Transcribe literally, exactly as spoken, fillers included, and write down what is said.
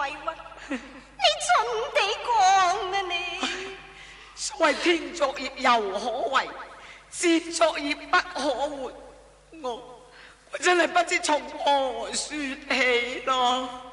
委屈，你盡地講啦你。 所謂天作孽猶可為，自作孽不可活。我我真係不知從何說起咯。